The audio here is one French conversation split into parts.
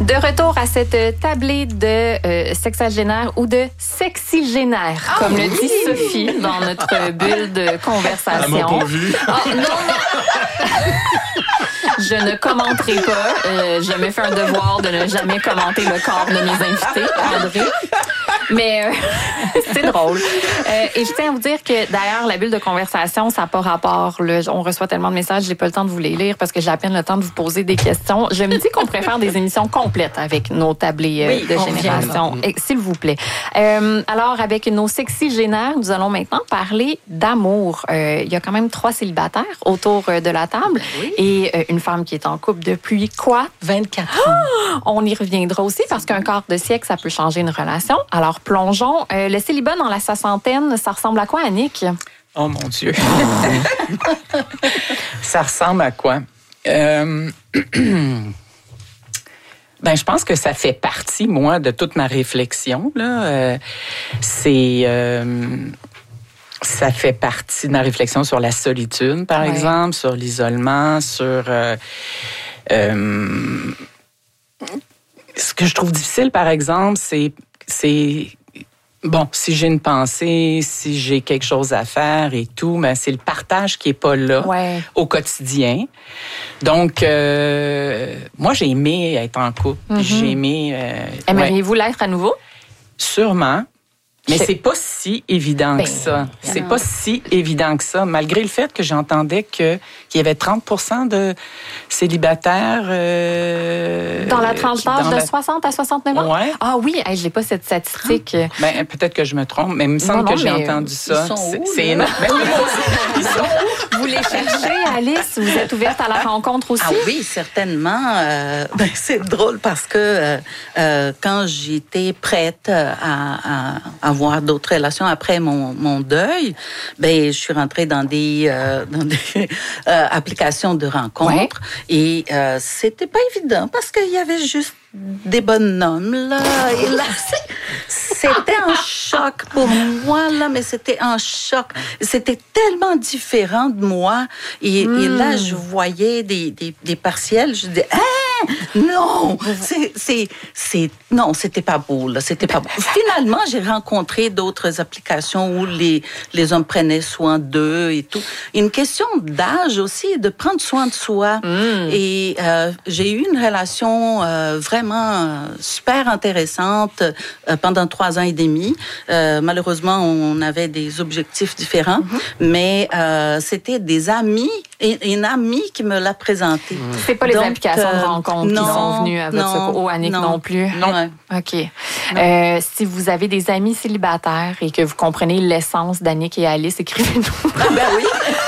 De retour à cette tablée de sexagénaire ou de sexygénaire, comme le dit Sophie dans notre bulle de conversation. Elle m'a pas vu. Non. Je ne commenterai pas. Je me fais un devoir de ne jamais commenter le corps de mes invités, André. Mais c'est drôle. Et je tiens à vous dire que, d'ailleurs, la bulle de conversation, ça n'a pas rapport. On reçoit tellement de messages, j'ai pas le temps de vous les lire parce que j'ai à peine le temps de vous poser des questions. Je me dis qu'on préfère des émissions complètes avec nos tablés de génération. S'il vous plaît. Alors, avec nos sexygénaires, nous allons maintenant parler d'amour. Il y a quand même 3 célibataires autour de la table et une femme qui est en couple depuis quoi? 24 ans. On y reviendra aussi parce qu'un quart de siècle, ça peut changer une relation. Alors, plongeons. Le célibat dans la soixantaine, ça ressemble à quoi, Annick? Oh mon Dieu. Ça ressemble à quoi? Ben, je pense que ça fait partie, moi, de toute ma réflexion. Là. Ça fait partie de ma réflexion sur la solitude, par exemple, sur l'isolement, sur... ce que je trouve difficile, par exemple, c'est bon, si j'ai une pensée, si j'ai quelque chose à faire et tout, mais c'est le partage qui est pas là au quotidien. Donc, moi, j'ai aimé être en couple. J'ai aimé... Aimeriez-vous l'être à nouveau? Sûrement. Mais c'est pas si évident que ça. C'est pas si évident que ça, malgré le fait que j'entendais qu'il y avait 30% de célibataires... dans la tranche d'âge de 60 à 69 ans? Ouais. Ah oui, je n'ai pas cette statistique. Ben, peut-être que je me trompe, mais il me semble que j'ai entendu ça. C'est énorme. Vous les cherchez, Alice? Vous êtes ouverte à la rencontre aussi? Ah oui, certainement. C'est drôle parce que quand j'étais prête à avoir d'autres relations après mon deuil, je suis rentrée dans des applications de rencontres et c'était pas évident parce qu'il y avait juste des bonhommes là. Et là, c'était un choc pour moi là, mais c'était un choc. C'était tellement différent de moi et là je voyais des partiels. Je disais non, non, c'était pas beau là, c'était pas beau. Finalement, j'ai rencontré d'autres applications où les hommes prenaient soin d'eux et tout. Une question d'âge aussi, de prendre soin de soi. Et j'ai eu une relation vraiment super intéressante pendant 3 ans et demi. Malheureusement, on avait des objectifs différents, mais c'était des amis, une amie qui me l'a présenté. C'est pas les applications de rencontre qui sont venues à votre secours, Annick non plus? Non. OK. Si vous avez des amis célibataires et que vous comprenez l'essence d'Annick et Alice, écrivez-nous. Ben oui.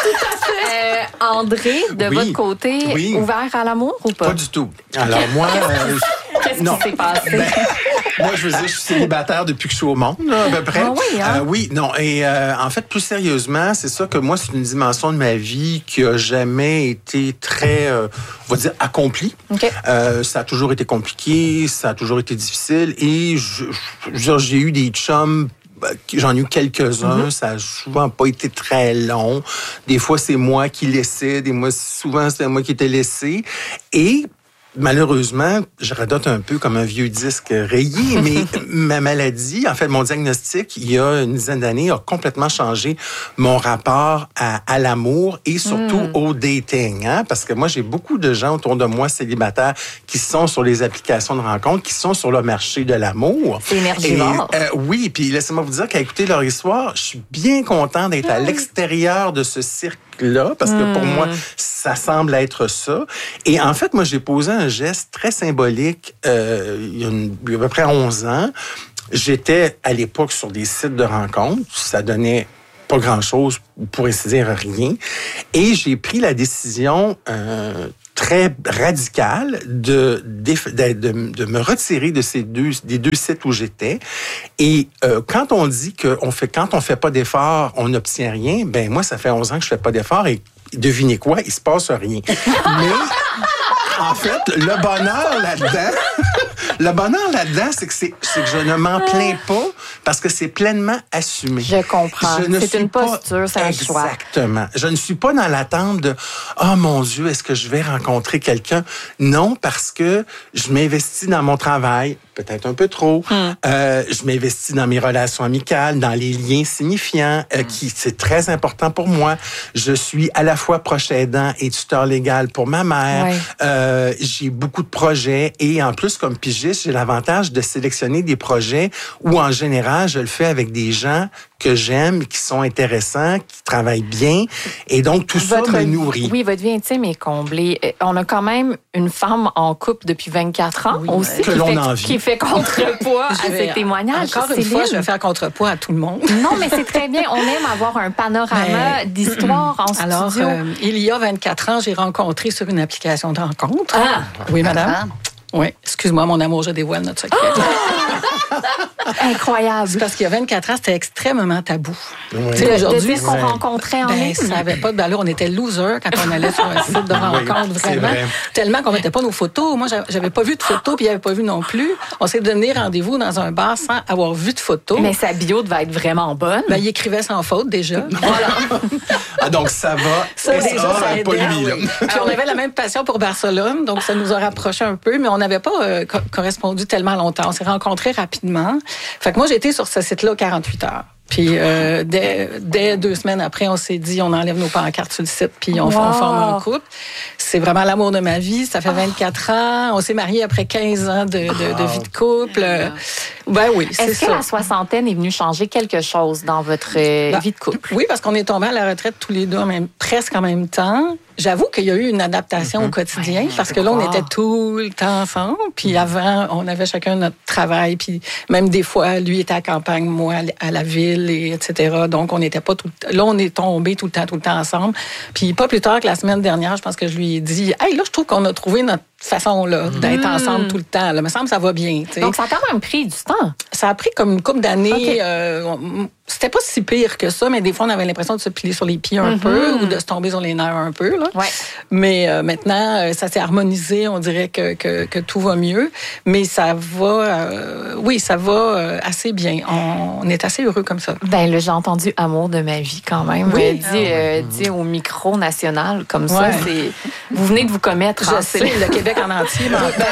André, de votre côté, ouvert à l'amour ou pas? Pas du tout. Alors moi... Qu'est-ce qui s'est passé? Moi, je veux dire, je suis célibataire depuis que je suis au monde, là, à peu près. Ah oui, hein? Oui, non. Et en fait, plus sérieusement, c'est ça que moi, c'est une dimension de ma vie qui a jamais été très, on va dire, accomplie. Okay. Ça a toujours été compliqué, ça a toujours été difficile. Et j'ai eu des chums. J'en ai eu quelques-uns. Ça n'a souvent pas été très long. Des fois, c'est moi qui laissais. Souvent, c'était moi qui étais laissé. Et malheureusement, je radote un peu comme un vieux disque rayé, mais ma maladie, en fait, mon diagnostic, il y a une dizaine d'années, a complètement changé mon rapport à l'amour et surtout au dating. Hein? Parce que moi, j'ai beaucoup de gens autour de moi célibataires qui sont sur les applications de rencontres, qui sont sur le marché de l'amour. C'est énergivore. Oui, puis laissez-moi vous dire qu'à écouter leur histoire, je suis bien content d'être à l'extérieur de ce cirque-là, parce que pour moi, ça semble être ça. Et en fait, moi, j'ai posé un geste très symbolique il y a à peu près 11 ans. J'étais à l'époque sur des sites de rencontres. Ça donnait pas grand-chose, pour ainsi dire rien. Et j'ai pris la décision très radicale de me retirer des deux sites où j'étais. Et quand on dit quand on fait pas d'efforts, on n'obtient rien, ben moi, ça fait 11 ans que je fais pas d'efforts et devinez quoi, il se passe rien. Mais en fait, le bonheur là-dedans, c'est que je ne m'en plains pas parce que c'est pleinement assumé. Je comprends. C'est une posture, c'est un choix. Exactement. Je ne suis pas dans l'attente de « Oh mon Dieu, est-ce que je vais rencontrer quelqu'un? » Non, parce que je m'investis dans mon travail, peut-être un peu trop. Je m'investis dans mes relations amicales, dans les liens signifiants, qui c'est très important pour moi. Je suis à la fois proche aidant et tuteur légal pour ma mère. J'ai beaucoup de projets et en plus, comme pigiste, j'ai l'avantage de sélectionner des projets où, en général, je le fais avec des gens que j'aime, qui sont intéressants, qui travaillent bien. Et donc, tout ça me nourrit. Oui, votre vie intime est comblée. On a quand même une femme en couple depuis 24 ans aussi qui fait contrepoids à ces témoignages. Encore une fois, je vais faire contrepoids à tout le monde. Non, mais c'est très bien. On aime avoir un panorama d'histoire en studio. Alors, il y a 24 ans, j'ai rencontré sur une application de rencontre. Oui, madame. Oui, excuse-moi, mon amour, je dévoile notre secret. Incroyable. C'est parce qu'il y a 24 ans, c'était extrêmement tabou. Aujourd'hui, ce qu'on rencontrait en ligne. Ça n'avait pas de valeur. On était losers quand on allait sur un site de rencontre, vraiment. Tellement qu'on ne mettait pas nos photos. Moi, j'avais pas vu de photos, puis il n'y avait pas vu non plus. On s'est donné rendez-vous dans un bar sans avoir vu de photos. Mais sa bio devait être vraiment bonne. Il écrivait sans faute, déjà. Voilà. Donc, ça va. Ça aidait, pas lui, là. Puis on avait la même passion pour Barcelone, donc ça nous a rapprochés un peu, mais on n'avait pas correspondu tellement longtemps. On s'est rencontrés rapidement. Fait que moi, j'ai été sur ce site-là 48 heures. Puis dès 2 semaines après, on s'est dit, on enlève nos pancartes sur le site, puis on forme un couple. C'est vraiment l'amour de ma vie. Ça fait 24 ans. On s'est mariés après 15 ans de vie de couple. Ben oui, c'est ça. Est-ce que la soixantaine est venue changer quelque chose dans votre vie de couple? Oui, parce qu'on est tombés à la retraite tous les deux presque en même temps. J'avoue qu'il y a eu une adaptation au quotidien parce que là, on était tout le temps ensemble. Puis avant, on avait chacun notre travail. Puis même des fois, lui était à la campagne, moi à la ville, etc. Donc, on n'était pas tout le temps... Là, on est tombés tout le temps ensemble. Puis pas plus tard que la semaine dernière, je pense que je lui ai dit « Hey, là, je trouve qu'on a trouvé notre façon là d'être ensemble tout le temps. Là, me semble que ça va bien. » T'sais. Donc, ça a quand même pris du temps. Ça a pris comme une couple d'années. C'était pas si pire que ça, mais des fois, on avait l'impression de se piler sur les pieds un peu ou de se tomber sur les nerfs un peu. Là. Mais maintenant, ça s'est harmonisé. On dirait que tout va mieux. Mais ça va, ça va assez bien. On est assez heureux comme ça. Ben, j'ai entendu amour de ma vie quand même. Dit au micro national comme ça. Vous venez de vous commettre. Je sais, le Québec en entier.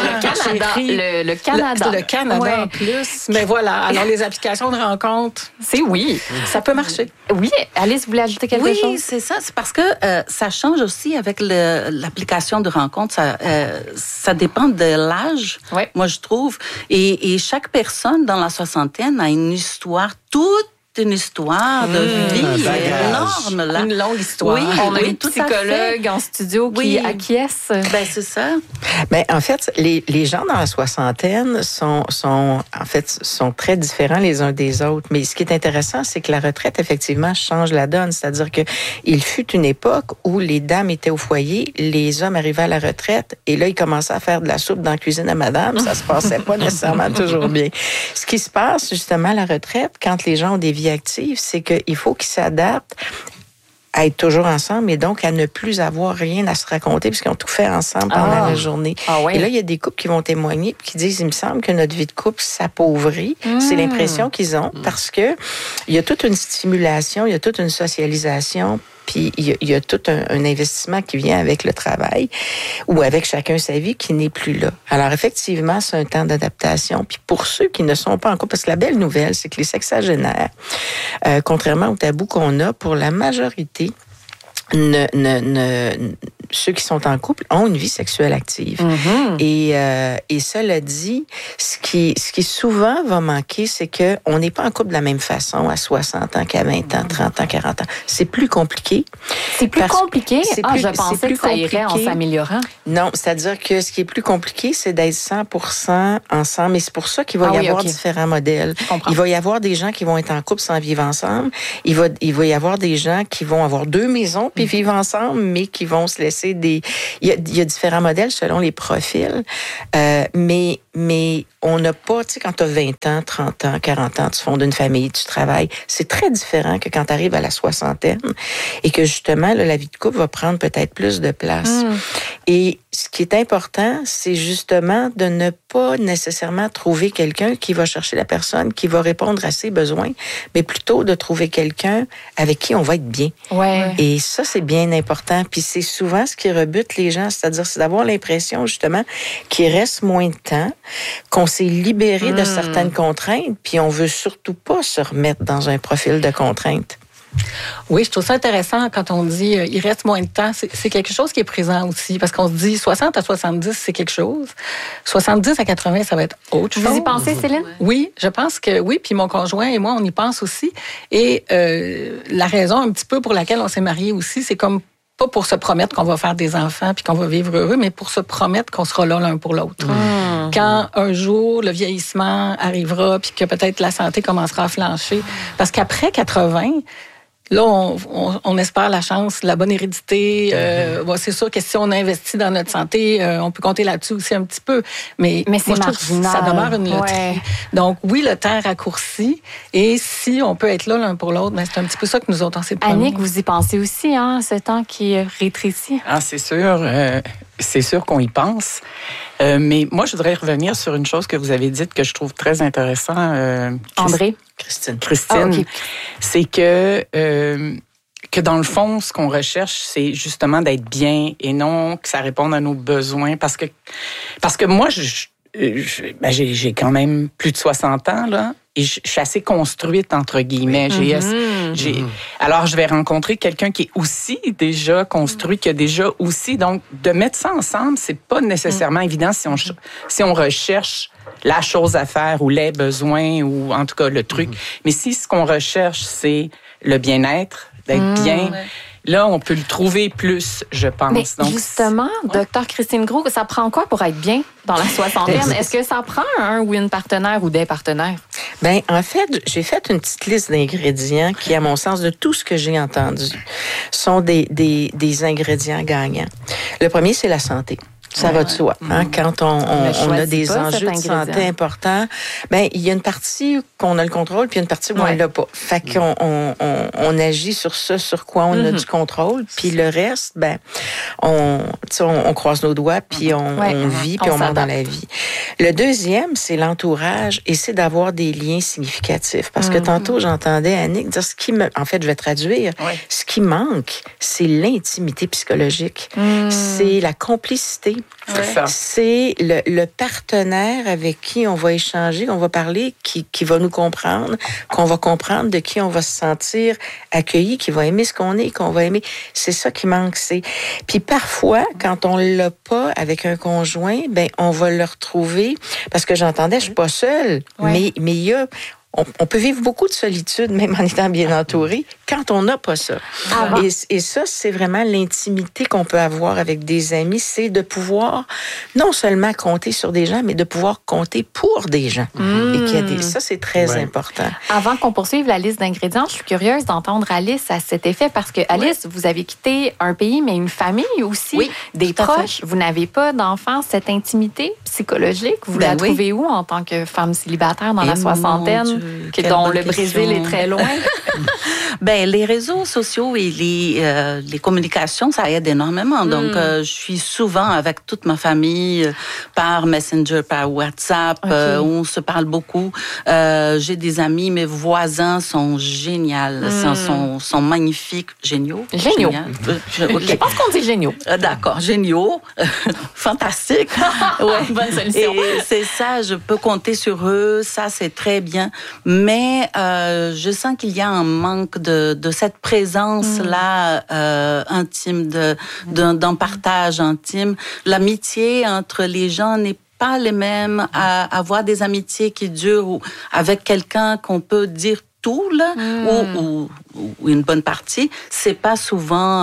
Le Canada. Le Canada en plus. Mais voilà. Alors, les applications de rencontre. C'est ça peut marcher. Oui, Alice, vous voulez ajouter quelque chose? Oui, c'est ça. C'est parce que ça change aussi avec l'application de rencontre. Ça dépend de l'âge, moi, je trouve. Et chaque personne dans la soixantaine a une histoire une histoire de vie énorme. Là. Une longue histoire. Oui, on a une psychologue en studio qui acquiesce. Ben, c'est ça. Ben, en fait, les gens dans la soixantaine sont très différents les uns des autres. Mais ce qui est intéressant, c'est que la retraite, effectivement, change la donne. C'est-à-dire que il fut une époque où les dames étaient au foyer, les hommes arrivaient à la retraite, et là, ils commençaient à faire de la soupe dans la cuisine à madame. Ça se passait pas nécessairement toujours bien. Ce qui se passe, justement, à la retraite, quand les gens ont des vies actives, c'est qu'il faut qu'ils s'adaptent à être toujours ensemble et donc à ne plus avoir rien à se raconter puisqu'ils ont tout fait ensemble pendant la journée. Et là, il y a des couples qui vont témoigner et qui disent, il me semble que notre vie de couple s'appauvrit. C'est l'impression qu'ils ont parce que il y a toute une stimulation, il y a toute une socialisation. Puis il y a tout un investissement qui vient avec le travail ou avec chacun sa vie qui n'est plus là. Alors effectivement, c'est un temps d'adaptation. Puis pour ceux qui ne sont pas en couple, parce que la belle nouvelle, c'est que les sexagénaires, contrairement au tabou qu'on a, pour la majorité, ceux qui sont en couple ont une vie sexuelle active. Et cela dit, ce qui souvent va manquer, c'est que on n'est pas en couple de la même façon à 60 ans qu'à 20 ans, 30 ans, 40 ans. C'est plus compliqué. C'est plus compliqué? Je pensais que ça irait en s'améliorant. Non, c'est-à-dire que ce qui est plus compliqué, c'est d'être 100% ensemble. Et c'est pour ça qu'il va y avoir différents modèles. Il va y avoir des gens qui vont être en couple sans vivre ensemble. Il va y avoir des gens qui vont avoir 2 maisons puis vivre ensemble, mais qui vont se laisser il y a différents modèles selon les profils. Mais mais on n'a pas, tu sais, quand tu as 20 ans, 30 ans, 40 ans, tu fondes une famille, tu travailles, c'est très différent que quand tu arrives à la soixantaine et que justement, là, la vie de couple va prendre peut-être plus de place. Et ce qui est important, c'est justement de ne pas nécessairement trouver quelqu'un qui va chercher la personne, qui va répondre à ses besoins, mais plutôt de trouver quelqu'un avec qui on va être bien. Ouais. Et ça, c'est bien important. Puis c'est souvent ce qui rebute les gens, c'est-à-dire c'est d'avoir l'impression justement qu'il reste moins de temps, qu'on s'est libéré de certaines contraintes, puis on veut surtout pas se remettre dans un profil de contraintes. Oui, je trouve ça intéressant quand on dit il reste moins de temps. C'est quelque chose qui est présent aussi, parce qu'on se dit 60 à 70, c'est quelque chose. 70 à 80, ça va être autre chose. Vous y pensez, Céline? Oui, je pense que oui. Puis mon conjoint et moi, on y pense aussi. Et la raison un petit peu pour laquelle on s'est mariés aussi, c'est comme pas pour se promettre qu'on va faire des enfants puis qu'on va vivre heureux, mais pour se promettre qu'on sera là l'un pour l'autre. Quand un jour le vieillissement arrivera puis que peut-être la santé commencera à flancher, parce qu'après 80, là, on espère la chance, la bonne hérédité. C'est sûr que si on investit dans notre santé, on peut compter là-dessus aussi un petit peu. Mais c'est moi, je trouve que ça demeure une loterie. Ouais. Donc, oui, le temps raccourci. Et si on peut être là l'un pour l'autre, ben, c'est un petit peu ça que nous autres, on s'est promis. Annick, vous y pensez aussi, hein, ce temps qui rétrécit? Ah, c'est sûr. C'est sûr qu'on y pense. Mais moi, je voudrais revenir sur une chose que vous avez dite que je trouve très intéressant. André? Christine. Ah, okay. C'est que dans le fond, ce qu'on recherche, c'est justement d'être bien et non que ça réponde à nos besoins. Parce que moi, j'ai quand même plus de 60 ans, là. Et je suis assez construite, entre guillemets. Alors, je vais rencontrer quelqu'un qui est aussi déjà construit, qui a déjà aussi... Donc, de mettre ça ensemble, c'est pas nécessairement évident si on recherche la chose à faire ou les besoins ou en tout cas le truc. Mais si ce qu'on recherche, c'est le bien-être, d'être bien... Là, on peut le trouver plus, je pense. Mais donc, justement, Dr. Christine Groux, ça prend quoi pour être bien dans la soixantaine? Est-ce que ça prend un ou une partenaire ou des partenaires? Bien, en fait, j'ai fait une petite liste d'ingrédients qui, à mon sens, de tout ce que j'ai entendu, sont des ingrédients gagnants. Le premier, c'est la santé. Ça va de soi. Hein? Quand on a des enjeux de santé importants, ben il y a une partie qu'on a le contrôle, puis il y a une partie où on l'a pas. Fait qu'on on agit sur ce sur quoi on a du contrôle, puis le reste, ben on croise nos doigts, puis on vit, puis on monte dans la vie. Le deuxième, c'est l'entourage, et c'est d'avoir des liens significatifs. Parce que tantôt, j'entendais Annick dire en fait, je vais traduire. Ce qui manque, c'est l'intimité psychologique. C'est la complicité. C'est le partenaire avec qui on va échanger, on va parler, qui va nous comprendre, qu'on va comprendre, de qui on va se sentir accueilli, qui va aimer ce qu'on est, qu'on va aimer. C'est ça qui manque. Puis parfois, quand on l'a pas avec un conjoint, ben on va le retrouver, parce que j'entendais, je suis pas seule, mais il y a... On peut vivre beaucoup de solitude, même en étant bien entouré, quand on n'a pas ça. Et ça, c'est vraiment l'intimité qu'on peut avoir avec des amis, c'est de pouvoir non seulement compter sur des gens, mais de pouvoir compter pour des gens. Et ça, c'est très important. Avant qu'on poursuive la liste d'ingrédients, je suis curieuse d'entendre Alice à cet effet, parce que Alice, vous avez quitté un pays, mais une famille aussi, des proches. Vous n'avez pas d'enfants. Cette intimité psychologique, vous la trouvez où en tant que femme célibataire dans la soixantaine? Dont le Brésil est très loin. Ben, les réseaux sociaux et les communications, ça aide énormément. Donc, je suis souvent avec toute ma famille par Messenger, par WhatsApp, où on se parle beaucoup. J'ai des amis, mes voisins sont géniaux, sont magnifiques, géniaux. Géniaux. Je pense qu'on dit géniaux. D'accord, géniaux, fantastique. Bonne solution. Et c'est ça, je peux compter sur eux, ça c'est très bien. Mais je sens qu'il y a un manque de cette présence-là intime, d'un partage intime. L'amitié entre les gens n'est pas les mêmes. À avoir des amitiés qui durent ou avec quelqu'un qu'on peut dire tout, là, ou ou une bonne partie, c'est pas souvent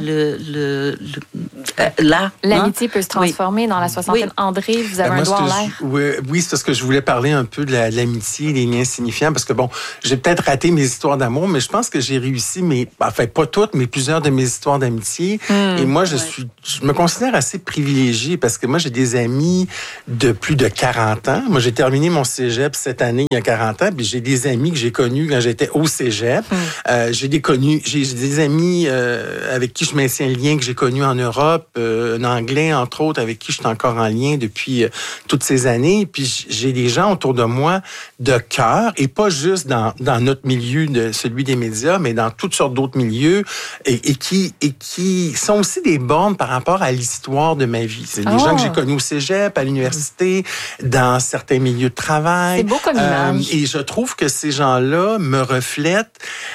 là. L'amitié peut se transformer dans la soixantaine. Oui. André, vous avez un doigt en l'air. Oui, c'est parce que je voulais parler un peu de l'amitié, des liens signifiants, parce que bon, j'ai peut-être raté mes histoires d'amour, mais je pense que j'ai réussi pas toutes, mais plusieurs de mes histoires d'amitié. Et moi, je me considère assez privilégié parce que moi, j'ai des amis de plus de 40 ans. Moi, j'ai terminé mon cégep cette année, il y a 40 ans, puis j'ai des amis que j'ai connus quand j'étais au cégep. J'ai des amis avec qui je maintiens le lien que j'ai connus en Europe, un Anglais, entre autres, avec qui je suis encore en lien depuis toutes ces années. Puis j'ai des gens autour de moi de cœur, et pas juste dans notre milieu, celui des médias, mais dans toutes sortes d'autres milieux, et qui sont aussi des bornes par rapport à l'histoire de ma vie. C'est des gens que j'ai connus au cégep, à l'université, dans certains milieux de travail. C'est beau comme image. Et je trouve que ces gens-là me reflètent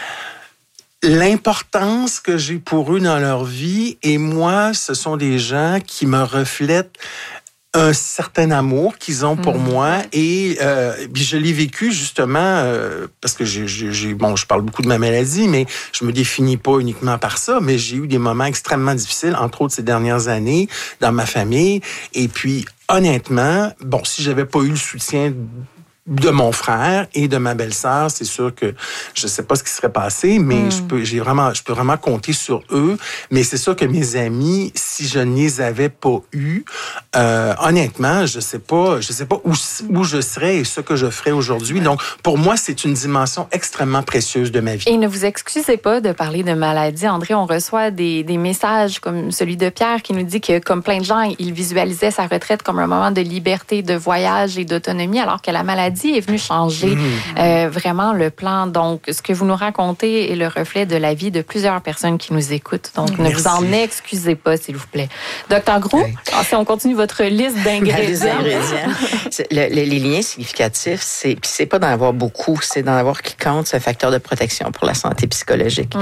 l'importance que j'ai pour eux dans leur vie. Et moi, ce sont des gens qui me reflètent un certain amour qu'ils ont pour moi. Et puis je l'ai vécu justement parce que je parle beaucoup de ma maladie, mais je me définis pas uniquement par ça, mais j'ai eu des moments extrêmement difficiles, entre autres ces dernières années, dans ma famille. Et puis, honnêtement, si j'avais pas eu le soutien de mon frère et de ma belle-sœur, c'est sûr que je sais pas ce qui serait passé, mais je peux vraiment compter sur eux. Mais c'est sûr que mes amis, si je ne les avais pas eus, honnêtement, je sais pas où je serais et ce que je ferais aujourd'hui. Donc, pour moi, c'est une dimension extrêmement précieuse de ma vie. Et ne vous excusez pas de parler de maladie. André, on reçoit des messages comme celui de Pierre qui nous dit que, comme plein de gens, il visualisait sa retraite comme un moment de liberté, de voyage et d'autonomie, alors que la maladie est venue changer vraiment le plan. Donc, ce que vous nous racontez est le reflet de la vie de plusieurs personnes qui nous écoutent. Donc, ne vous en excusez pas, s'il vous plaît. Docteur Groulx, si on continue votre liste d'ingrédients. Les liens significatifs, c'est pas d'en avoir beaucoup, c'est d'en avoir qui compte, c'est un facteur de protection pour la santé psychologique.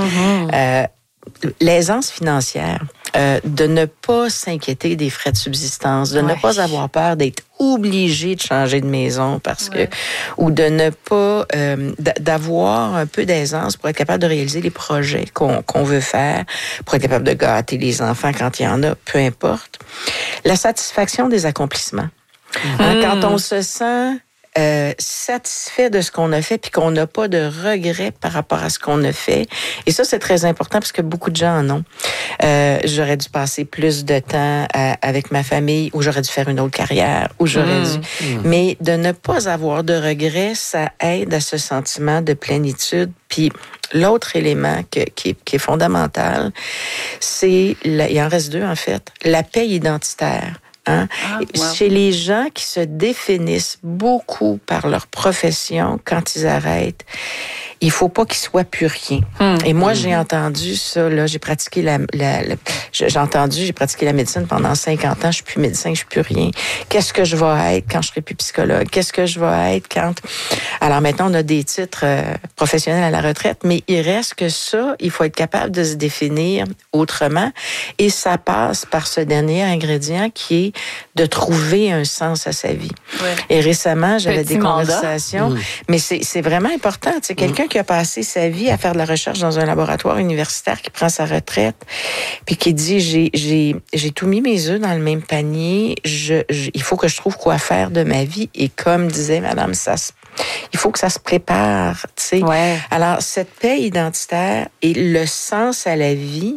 L'aisance financière, de ne pas s'inquiéter des frais de subsistance, de ne pas avoir peur d'être obligé de changer de maison ou de ne pas d'avoir un peu d'aisance pour être capable de réaliser les projets qu'on veut faire, pour être capable de gâter les enfants quand il y en a, peu importe. La satisfaction des accomplissements. Quand on se sent satisfait de ce qu'on a fait puis qu'on n'a pas de regrets par rapport à ce qu'on a fait. Et ça, c'est très important parce que beaucoup de gens en ont. J'aurais dû passer plus de temps avec ma famille, ou j'aurais dû faire une autre carrière, ou j'aurais dû... Mais de ne pas avoir de regrets, ça aide à ce sentiment de plénitude. Puis l'autre élément qui est fondamental, c'est, il en reste deux en fait, la paix identitaire. Chez les gens qui se définissent beaucoup par leur profession, quand ils arrêtent, il faut pas qu'ils soient plus rien. Et moi, j'ai entendu ça, là, j'ai pratiqué j'ai pratiqué la médecine pendant 50 ans, je suis plus médecin, je suis plus rien. Qu'est-ce que je vais être quand je serai plus psychologue? Qu'est-ce que je vais être quand... Alors maintenant, on a des titres professionnels à la retraite, mais il reste que ça, il faut être capable de se définir autrement. Et ça passe par ce dernier ingrédient qui est de trouver un sens à sa vie. Ouais. Et récemment, j'avais des conversations, mais c'est vraiment important. Tu sais, quelqu'un qui a passé sa vie à faire de la recherche dans un laboratoire universitaire, qui prend sa retraite, puis qui dit, j'ai tout mis mes œufs dans le même panier, il faut que je trouve quoi faire de ma vie. Et comme disait Madame Sass, il faut que ça se prépare, tu sais. Ouais. Alors, cette paix identitaire et le sens à la vie,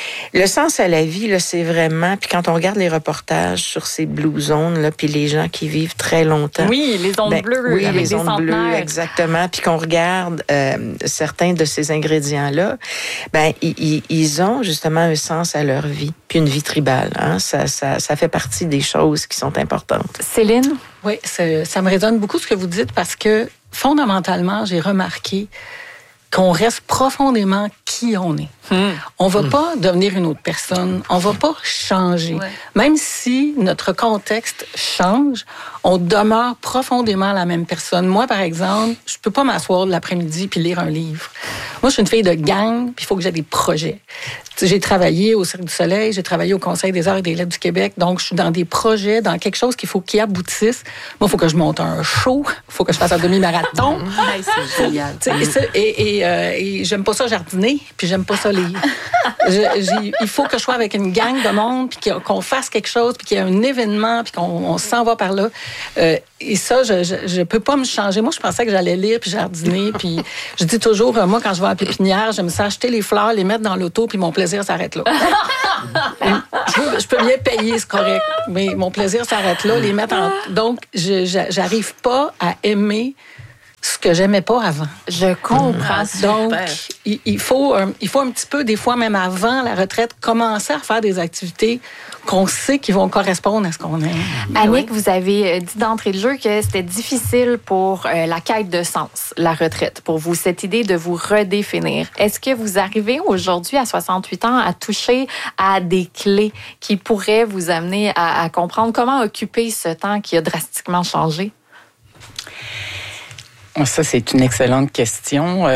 là, c'est vraiment... Puis quand on regarde les reportages sur ces blue zones, là, puis les gens qui vivent très longtemps... Oui, les ondes bleues. Oui, les ondes bleues, exactement. Puis qu'on regarde certains de ces ingrédients-là, ils ont justement un sens à leur vie, puis une vie tribale. Hein? Ça fait partie des choses qui sont importantes. Céline? Oui, ça me résonne beaucoup ce que vous dites parce que fondamentalement, j'ai remarqué qu'on reste profondément qui on est. On va pas devenir une autre personne. On va pas changer. Ouais. Même si notre contexte change, on demeure profondément la même personne. Moi, par exemple, je peux pas m'asseoir l'après-midi puis lire un livre. Moi, je suis une fille de gang, puis il faut que j'ai des projets. J'ai travaillé au Cirque du Soleil, j'ai travaillé au Conseil des arts et des lettres du Québec, donc je suis dans des projets, dans quelque chose qu'il aboutisse. Moi, il faut que je monte un show, il faut que je fasse un demi-marathon. C'est génial. Et j'aime pas ça jardiner, puis j'aime pas ça lire. Il faut que je sois avec une gang de monde, puis qu'on fasse quelque chose, puis qu'il y ait un événement, puis qu'on s'en va par là. Et ça, je peux pas me changer. Moi, je pensais que j'allais lire puis jardiner, puis je dis toujours, moi, quand je vais à la pépinière, j'aime ça acheter les fleurs, les mettre dans l'auto, puis mon plaisir s'arrête là. Je peux bien payer, c'est correct, mais mon plaisir s'arrête là, les mettre en... Donc, j'arrive pas à aimer ce que j'aimais pas avant. Je comprends. Donc, il faut un petit peu, des fois même avant la retraite, commencer à faire des activités qu'on sait qui vont correspondre à ce qu'on aime. Annick, vous avez dit d'entrée de jeu que c'était difficile pour la quête de sens, la retraite, pour vous, cette idée de vous redéfinir. Est-ce que vous arrivez aujourd'hui, à 68 ans, à toucher à des clés qui pourraient vous amener à comprendre comment occuper ce temps qui a drastiquement changé? Ça, c'est une excellente question.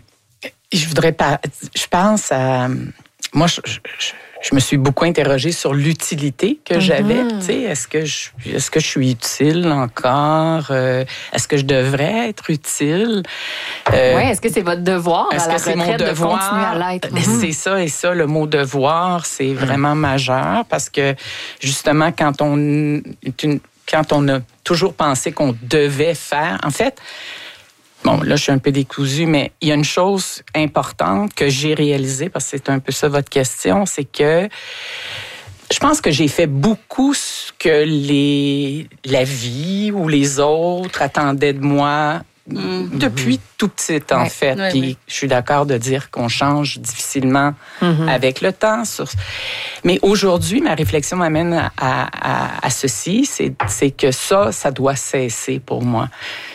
Je pense à... Moi, je me suis beaucoup interrogée sur l'utilité que j'avais. Tu sais, est-ce que je suis utile encore? Est-ce que je devrais être utile? Oui, est-ce que c'est votre devoir à la retraite de continuer à l'être? C'est ça et ça. Le mot devoir, c'est vraiment majeur parce que, justement, quand on a toujours pensé qu'on devait faire... En fait... Bon, là, je suis un peu décousue, mais il y a une chose importante que j'ai réalisée, parce que c'est un peu ça votre question, c'est que je pense que j'ai fait beaucoup ce que la vie ou les autres attendaient de moi depuis tout petit, en fait. Puis je suis d'accord de dire qu'on change difficilement avec le temps. Mais aujourd'hui, ma réflexion m'amène à ceci, c'est que ça doit cesser pour moi.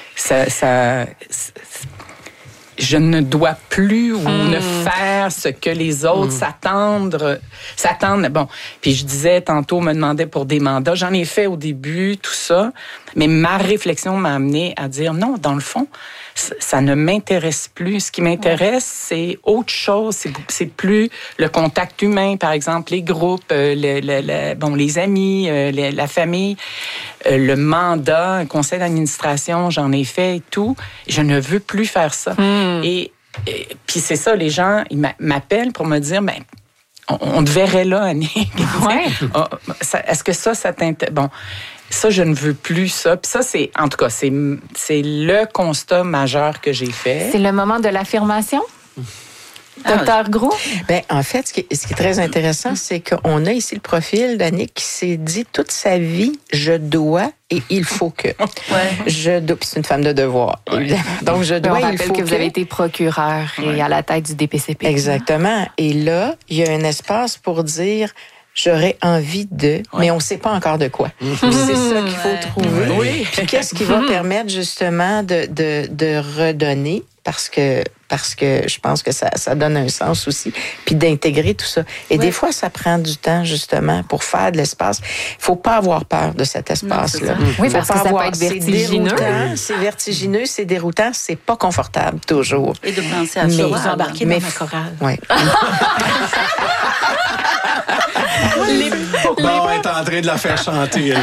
Je ne dois plus ou ne faire ce que les autres s'attendent. Bon, puis je disais tantôt, on me demandait pour des mandats. J'en ai fait au début, tout ça. Mais ma réflexion m'a amenée à dire non, dans le fond, ça ne m'intéresse plus. Ce qui m'intéresse, c'est autre chose. C'est plus le contact humain, par exemple, les groupes, les amis, la famille, le mandat, un conseil d'administration, j'en ai fait et tout. Je ne veux plus faire ça. Et puis c'est ça, les gens, ils m'appellent pour me dire, ben, on te verrait là, Annick. Est-ce que ça t'intéresse? Bon. Ça, je ne veux plus ça. Puis ça, en tout cas, c'est le constat majeur que j'ai fait. C'est le moment de l'affirmation? Docteur Gros? Bien, en fait, ce qui est très intéressant, c'est qu'on a ici le profil d'Annick qui s'est dit toute sa vie, je dois et il faut que. Je dois. Puis c'est une femme de devoir, évidemment. Donc, je dois, il faut que. Vous avez été procureur et à la tête du DPCP. Exactement. Et là, il y a un espace pour dire... J'aurais envie de, mais on ne sait pas encore de quoi. Puis c'est ça qu'il faut trouver. Puis qu'est-ce qui va permettre justement de redonner, parce que je pense que ça donne un sens aussi, puis d'intégrer tout ça. Et des fois, ça prend du temps justement pour faire de l'espace. Il ne faut pas avoir peur de cet espace-là. Oui, parce que ça peut être vertigineux. C'est vertigineux, c'est déroutant, c'est pas confortable toujours. Et de penser à ça, vous embarquer dans ma chorale. Oui. Bon, elle est en train de la faire chanter.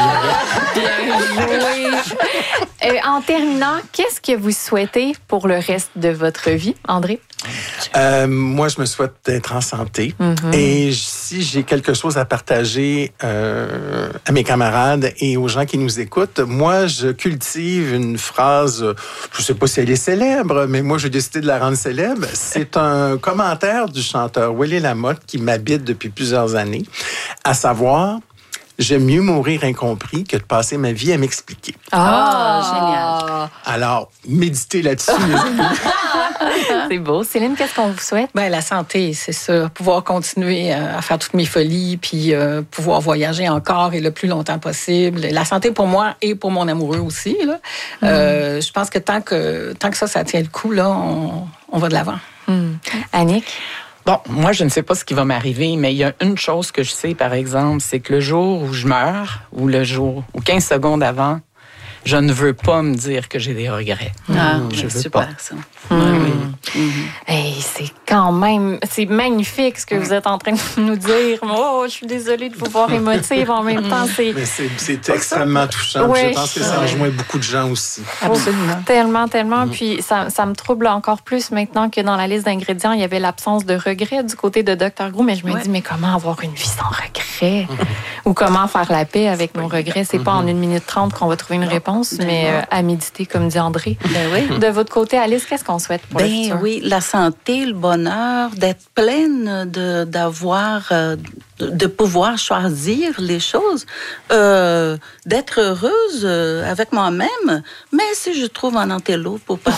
En terminant, qu'est-ce que vous souhaitez pour le reste de votre vie, André? Moi, je me souhaite d'être en santé. Et si j'ai quelque chose à partager à mes camarades et aux gens qui nous écoutent, moi, je cultive une phrase, je ne sais pas si elle est célèbre, mais moi, j'ai décidé de la rendre célèbre. C'est un commentaire du chanteur Willy Lamotte qui m'habite depuis plusieurs années, à savoir... J'aime mieux mourir incompris que de passer ma vie à m'expliquer. Génial. Alors, méditez là-dessus, les amis. C'est beau. Céline, qu'est-ce qu'on vous souhaite? Ben, la santé, c'est ça. Pouvoir continuer à faire toutes mes folies, puis pouvoir voyager encore et le plus longtemps possible. La santé pour moi et pour mon amoureux aussi. Là. Je pense que tant que ça tient le coup, là, on va de l'avant. Annick? Bon, moi, je ne sais pas ce qui va m'arriver, mais il y a une chose que je sais, par exemple, c'est que le jour où je meurs, ou le jour, ou 15 secondes avant, je ne veux pas me dire que j'ai des regrets. Je veux super, pas. ça. Hey, c'est quand même, c'est magnifique ce que vous êtes en train de nous dire. Oh, je suis désolée de vous voir émotive en même temps. Mais c'est extrêmement touchant. Oui. Je pense que ça rejoint beaucoup de gens aussi. Absolument. Tellement. Puis ça me trouble encore plus maintenant que dans la liste d'ingrédients, il y avait l'absence de regret du côté de Dr. Gros. Mais je me dis, mais comment avoir une vie sans regret? Ou comment faire la paix avec nos regrets? C'est pas en 1 minute 30 qu'on va trouver une réponse, mais à méditer, comme dit André. De votre côté, Alice, qu'est-ce qu'on souhaite pour le futur? Oui, la santé, le bonheur, d'être pleine, de pouvoir choisir les choses, d'être heureuse avec moi-même, mais si je trouve un antélope pour passer